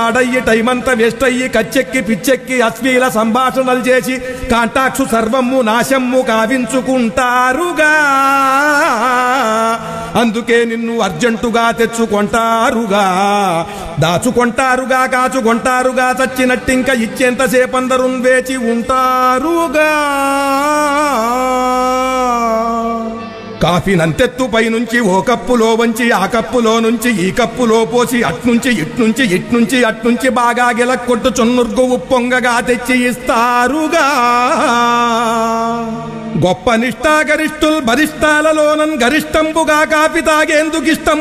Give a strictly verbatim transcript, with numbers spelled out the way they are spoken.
పాడయ్యి టైమంతా waste అయ్యి కచ్చెక్కి పిచ్చెక్కి అశ్లీల సంభాషణలు చేసి కాంటాక్సు సర్వము నాశమ్ము కావించుకుంటారుగా. అందుకే నిన్ను అర్జెంటుగా తెచ్చుకొంటారుగా, దాచుకొంటారుగా, కాచుకొంటారుగా, చచ్చినట్టింక ఇచ్చేంతసేపందరూ వేచి ఉంటారుగా. కాఫీ నంతెత్తు పైనుంచి ఓ కప్పులో వంచి ఆ కప్పులో నుంచి ఈ కప్పులో పోసి అట్నుంచి ఇట్నుంచి ఇట్నుంచి అట్నుంచి బాగా గిలక్కొట్టు చున్నుర్గు ఉప్పొంగగా తెచ్చి ఇస్తారుగా. గొప్ప నిష్ఠాగరిష్ఠుల్ బరిష్టాలలోనన్ గరిష్టంబుగా కాఫీ తాగేందుకిష్టం